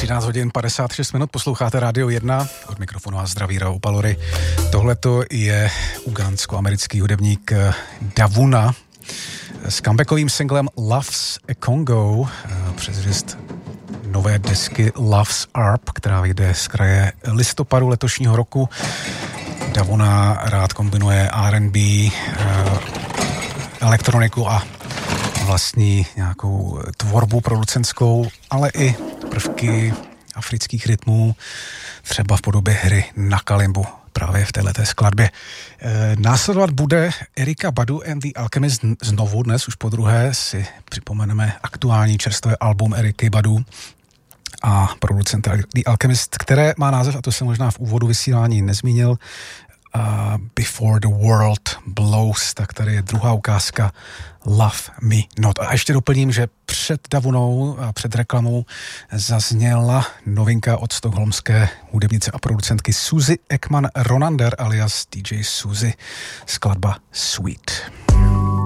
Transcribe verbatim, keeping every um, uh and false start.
třináct hodin padesát šest minut, posloucháte Rádio jedna, od mikrofonu a zdraví Rao Palory. Tohleto je ugandsko-americký hudebník Davuna s comebackovým singlem Love's a Congo, předzvěst nové desky Love's Arp, která vyjde z kraje listopadu letošního roku. Davuna rád kombinuje R and B, elektroniku a vlastní nějakou tvorbu producentskou, ale i prvky afrických rytmů, třeba v podobě hry na kalimbu, právě v této skladbě. E, následovat bude Erykah Badu and the Alchemist. Znovu dnes, už po druhé, si připomeneme aktuální čerstvé album Eriky Badu a producenta The Alchemist, které má název, a to jsem možná v úvodu vysílání nezmínil, Uh, Before the World Blows, tak tady je druhá ukázka Love Me Not. A ještě doplním, že před Davunou a před reklamou zazněla novinka od stockholmské hudebnice a producentky Suzy Ekman Ronander alias D J Suzy, skladba Sweet.